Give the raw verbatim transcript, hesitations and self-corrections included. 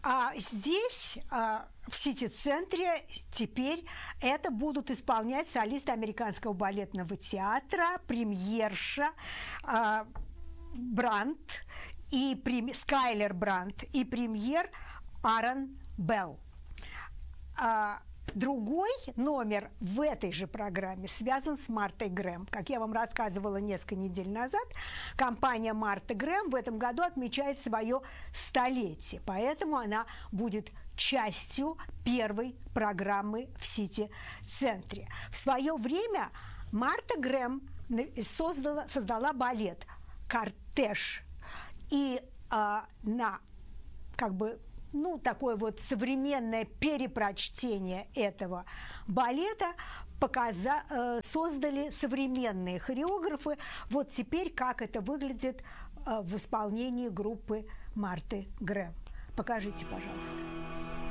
А здесь, а, в Сити-центре, теперь это будут исполнять солисты Американского балетного театра, премьерша а, Брандт и прем... Скайлер Брандт и премьер Аарон Белл. А, Другой номер в этой же программе связан с Мартой Грэм. Как я вам рассказывала несколько недель назад, компания Марта Грэм в этом году отмечает свое столетие, поэтому она будет частью первой программы в Сити-центре. В свое время Марта Грэм создала, создала балет «Кортеж», и а, на как бы ну, такое вот современное перепрочтение этого балета показа, э, создали современные хореографы. Вот теперь как это выглядит э, в исполнении группы Марты Грэм. Покажите, пожалуйста.